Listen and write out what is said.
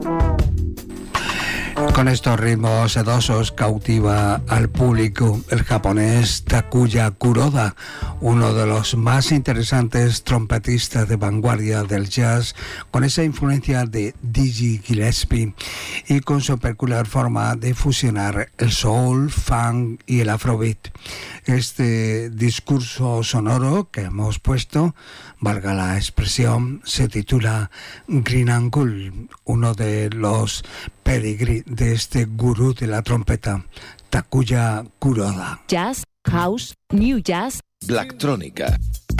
Con estos ritmos sedosos cautiva al público el japonés Takuya Kuroda, uno de los más interesantes trompetistas de vanguardia del jazz, con esa influencia de Dizzy Gillespie y con su peculiar forma de fusionar el soul, funk y el afrobeat. Este discurso sonoro que hemos puesto, valga la expresión, se titula Green and Gold, uno de los pedigrí de este gurú de la trompeta, Takuya Kuroda. Jazz, house, new jazz, Blacktronica.